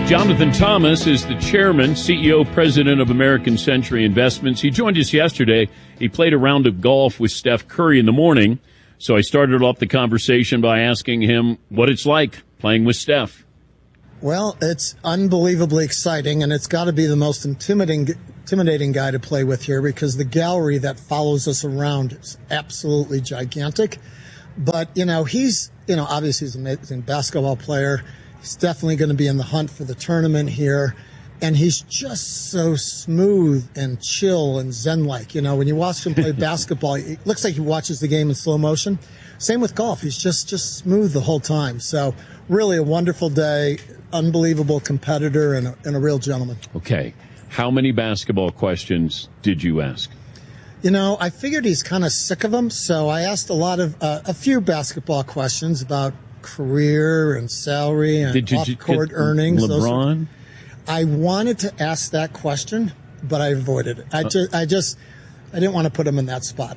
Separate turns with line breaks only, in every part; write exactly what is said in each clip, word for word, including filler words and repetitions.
Jonathan Thomas is the chairman, C E O, president of American Century Investments. He joined us yesterday. He played a round of golf with Steph Curry in the morning. So I started off the conversation by asking him what it's like playing with Steph.
Well, it's unbelievably exciting, and it's got to be the most intimidating, intimidating guy to play with here because the gallery that follows us around is absolutely gigantic. But, you know, he's, you know, obviously he's an amazing basketball player. He's definitely going to be in the hunt for the tournament here. And he's just so smooth and chill and zen-like. You know, when you watch him play basketball, it looks like he watches the game in slow motion. Same with golf. He's just, just smooth the whole time. So really a wonderful day, unbelievable competitor, and a, and a real gentleman.
Okay. How many basketball questions did you ask?
You know, I figured he's kind of sick of them. So I asked a lot of, uh, a few basketball questions about career and salary and
Did you
off-court
get
earnings.
LeBron?
Those, I wanted to ask that question, but I avoided it. I just, I just, I didn't want to put him in that spot.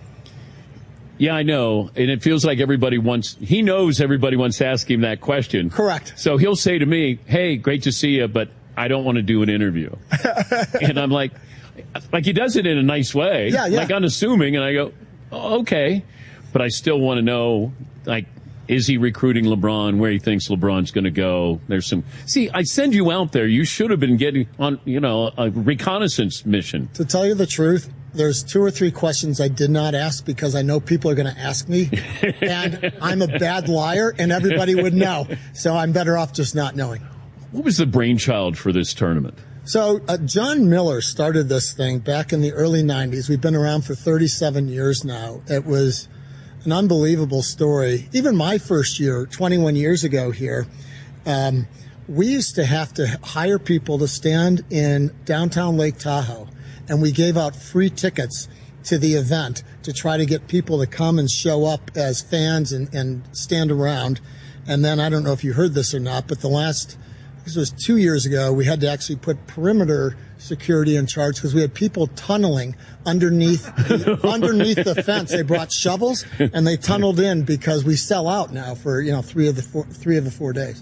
Yeah, I know. And it feels like everybody wants, he knows everybody wants to ask him that question.
Correct.
So he'll say to me, hey, great to see you, but I don't want to do an interview. And I'm like, like he does it in a nice way.
Yeah, yeah.
Like unassuming. And I go, oh, okay. But I still want to know, like, is he recruiting LeBron, where he thinks LeBron's going to go? There's some. See, I send you out there. You should have been getting on, you know, a reconnaissance mission.
To tell you the truth, there's two or three questions I did not ask because I know people are going to ask me. And I'm a bad liar, and everybody would know. So I'm better off just not knowing.
What was the brainchild for this tournament?
So uh, John Miller started this thing back in the early nineties. We've been around for thirty-seven years now. It was an unbelievable story. Even my first year, twenty-one years ago here, um, we used to have to hire people to stand in downtown Lake Tahoe, and we gave out free tickets to the event to try to get people to come and show up as fans and, and stand around. And then I don't know if you heard this or not, but the last, this was two years ago, we had to actually put perimeter security in charge because we had people tunneling underneath the, underneath the fence. They brought shovels and they tunneled in because we sell out now for, you know, three of the four, three of the four days.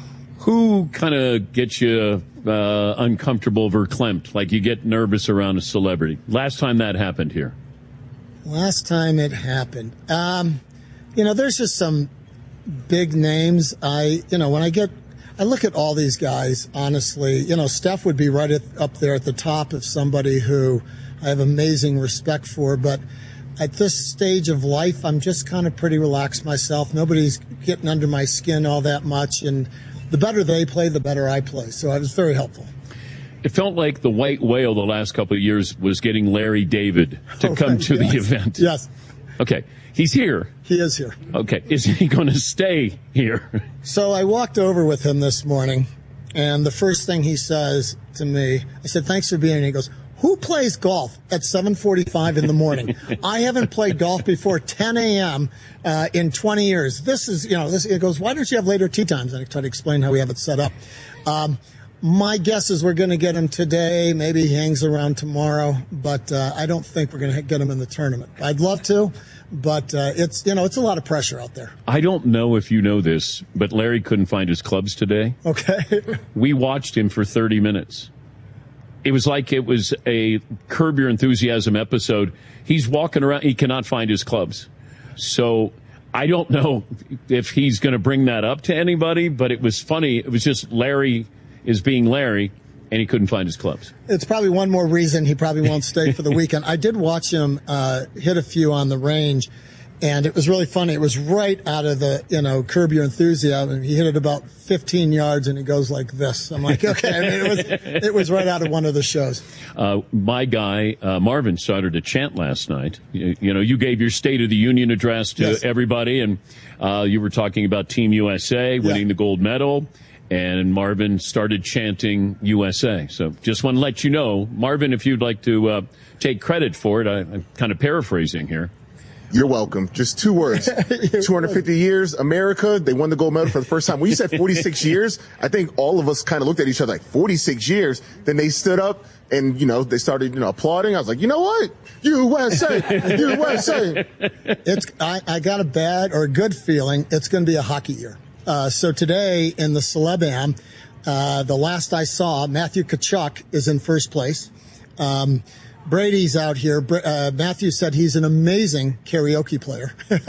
Who kind of gets you uh, uncomfortable, verklempt, like you get nervous around a celebrity? Last time that happened here.
Last time it happened. Um, you know, there's just some big names. I, you know, when I get, I look at all these guys, honestly, you know, Steph would be right at, up there at the top of somebody who I have amazing respect for. But at this stage of life, I'm just kind of pretty relaxed myself. Nobody's getting under my skin all that much. And the better they play, the better I play. So it was very helpful.
It felt like the white whale the last couple of years was getting Larry David to
Oh,
come to
yes.
the event.
Yes.
Okay. He's here.
He is here.
Okay. Is he going to stay here?
So I walked over with him this morning, and the first thing he says to me, I said, thanks for being here. He goes, who plays golf at seven forty-five in the morning? I haven't played golf before ten a.m. Uh, in twenty years. This is, you know, this, it goes, why don't you have later tee times? And I try to explain how we have it set up. Um, my guess is we're going to get him today. Maybe he hangs around tomorrow, but uh, I don't think we're going to get him in the tournament. I'd love to, but uh, it's, you know, it's a lot of pressure out there.
I don't know if you know this, but Larry couldn't find his clubs today.
Okay.
We watched him for thirty minutes. It was like it was a Curb Your Enthusiasm episode. He's walking around. He cannot find his clubs. So I don't know if he's going to bring that up to anybody, but it was funny. It was just Larry is being Larry, and he couldn't find his clubs.
It's probably one more reason he probably won't stay for the weekend. I did watch him uh, hit a few on the range, and it was really funny. It was right out of the, you know, Curb Your Enthusiasm. He hit it about fifteen yards, and he goes like this. I'm like, okay. I mean, it was it was right out of one of the shows.
Uh, my guy, uh, Marvin, started a chant last night. You, you know, you gave your State of the Union address to
Yes.
everybody, and uh, you were talking about Team U S A winning
Yeah.
the gold medal. And Marvin started chanting U S A. So just want to let you know, Marvin, if you'd like to uh, take credit for it, I, I'm kind of paraphrasing here.
You're welcome. Just two words. two hundred fifty years, America. They won the gold medal for the first time. When you said forty-six years, I think all of us kind of looked at each other like, forty-six years? Then they stood up and, you know, they started, you know, applauding. I was like, you know what? U S A, U S A.
It's I, I got a bad or a good feeling it's going to be a hockey year. Uh, so today in the Celeb Am, Uh, the last I saw, Matthew Tkachuk is in first place. Um, Brady's out here. Uh, Matthew said he's an amazing karaoke player.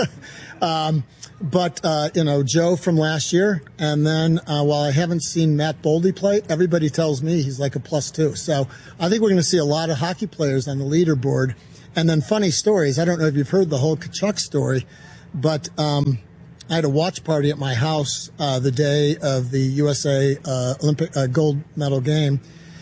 um, but, uh, you know, Joe from last year. And then, uh, while I haven't seen Matt Boldy play, everybody tells me he's like a plus two. So I think we're going to see a lot of hockey players on the leaderboard. And then funny stories. I don't know if you've heard the whole Tkachuk story, but, um, I had a watch party at my house, uh, the day of the U S A, uh, Olympic, uh, gold medal game.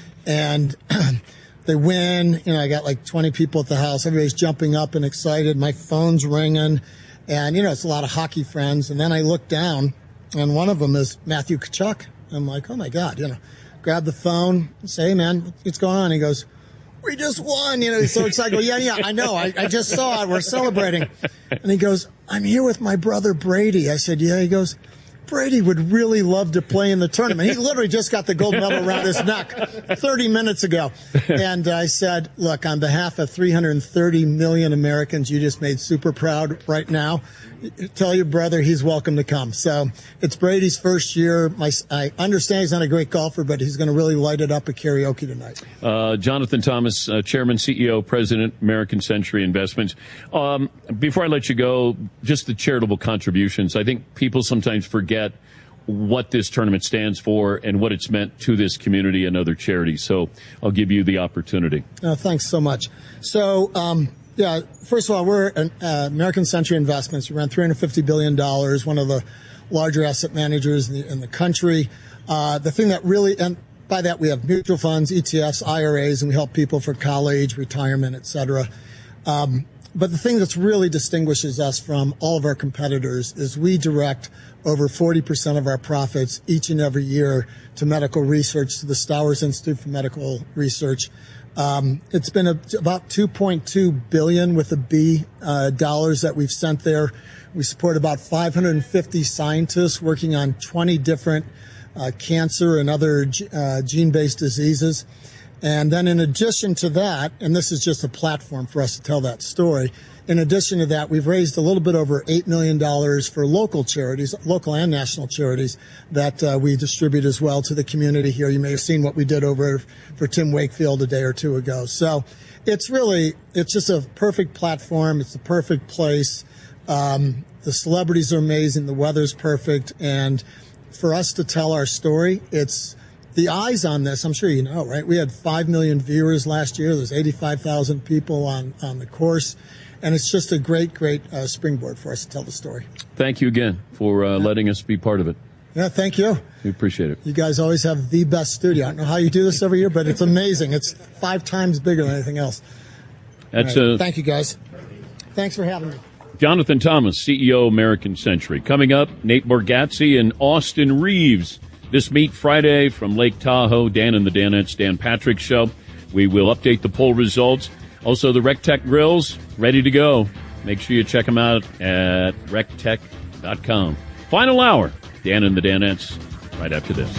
And, they win, you know, I got like twenty people at the house. Everybody's jumping up and excited. My phone's ringing. And, you know, it's a lot of hockey friends. And then I look down, and one of them is Matthew Tkachuk. I'm like, oh, my God, you know, grab the phone, say, hey, man, what's going on? He goes, we just won. You know, he's so excited. I go, yeah, yeah, I know. I, I just saw it. We're celebrating. And he goes, I'm here with my brother Brady. I said, yeah. He goes, Brady would really love to play in the tournament. He literally just got the gold medal around his neck thirty minutes ago. And I said, look, on behalf of three hundred thirty million Americans you just made super proud right now, tell your brother he's welcome to come. So it's Brady's first year. My, I understand he's not a great golfer, but he's going to really light it up at karaoke tonight.
Uh, Jonathan Thomas, uh, Chairman, C E O, President, American Century Investments. Um, before I let you go, just the charitable contributions. I think people sometimes forget what this tournament stands for and what it's meant to this community and other charities. So I'll give you the opportunity.
Oh, thanks so much. So, um, yeah, first of all, we're an, uh, American Century Investments. We run three hundred fifty billion dollars, one of the larger asset managers in the, in the country. Uh, the thing that really, and by that we have mutual funds, E T Fs, I R As, and we help people for college, retirement, et cetera. Um, but the thing that's really distinguishes us from all of our competitors is we direct over forty percent of our profits each and every year to medical research, to the Stowers Institute for Medical Research. Um, it's been a, about two point two billion with a B, uh, dollars that we've sent there. We support about five hundred fifty scientists working on twenty different, uh, cancer and other, uh, gene-based diseases. And then in addition to that, and this is just a platform for us to tell that story, in addition to that, we've raised a little bit over eight million dollars for local charities, local and national charities, that uh, we distribute as well to the community here. You may have seen what we did over for Tim Wakefield a day or two ago. So it's really, it's just a perfect platform. It's the perfect place. Um, the celebrities are amazing. The weather's perfect. And for us to tell our story, it's the eyes on this. I'm sure you know, right? We had five million viewers last year. There's eighty-five thousand people on, on the course. And it's just a great, great uh, springboard for us to tell the story.
Thank you again for uh, yeah. letting us be part of it.
Yeah, thank you.
We appreciate it.
You guys always have the best studio. I don't know how you do this every year, but it's amazing. It's five times bigger than anything else.
That's
right.
uh,
Thank you, guys. Thanks for having me.
Jonathan Thomas, C E O, American Century. Coming up, Nate Bargatze and Austin Reeves. This Meet Friday from Lake Tahoe. Dan and the Danettes, Dan Patrick Show. We will update the poll results. Also, the RecTech Grills, ready to go. Make sure you check them out at rec tech dot com. Final hour, Dan and the Danettes, right after this.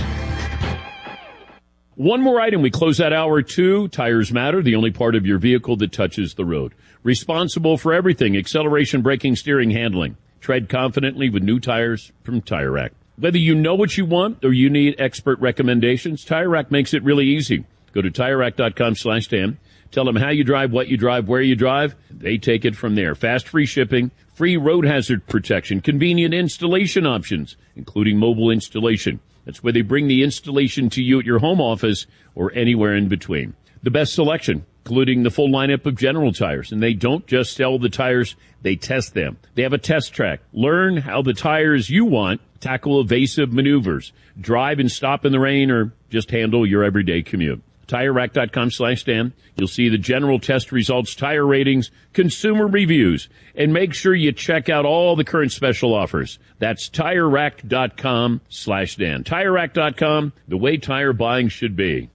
One more item. We close out hour two. Tires Matter, the only part of your vehicle that touches the road. Responsible for everything, acceleration, braking, steering, handling. Tread confidently with new tires from Tire Rack. Whether you know what you want or you need expert recommendations, Tire Rack makes it really easy. Go to tire rack dot com slash Dan. Tell them how you drive, what you drive, where you drive. They take it from there. Fast, free shipping, free road hazard protection, convenient installation options, including mobile installation. That's where they bring the installation to you at your home office or anywhere in between. The best selection, including the full lineup of General tires. And they don't just sell the tires, they test them. They have a test track. Learn how the tires you want tackle evasive maneuvers, drive and stop in the rain, or just handle your everyday commute. tire rack dot com slash Dan. You'll see the General test results, tire ratings, consumer reviews, and make sure you check out all the current special offers. That's tire rack dot com slash Dan. tire rack dot com, the way tire buying should be.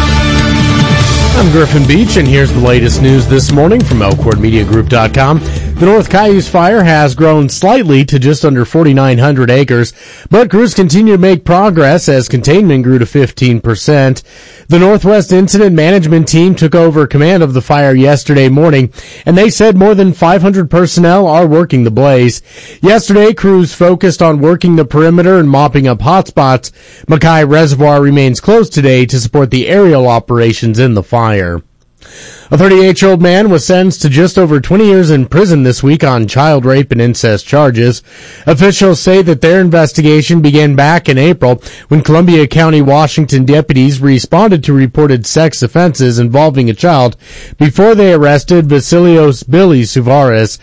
I'm Griffin Beach, and here's the latest news this morning from Elkhorn Media Group dot com. The North Cayuse fire has grown slightly to just under forty-nine hundred acres, but crews continue to make progress as containment grew to fifteen percent. The Northwest Incident Management Team took over command of the fire yesterday morning, and they said more than five hundred personnel are working the blaze. Yesterday, crews focused on working the perimeter and mopping up hotspots. Mackay Reservoir remains closed today to support the aerial operations in the fire. A thirty-eight-year-old man was sentenced to just over twenty years in prison this week on child rape and incest charges. Officials say that their investigation began back in April when Columbia County, Washington deputies responded to reported sex offenses involving a child before they arrested Vasilios Billy Suvaris.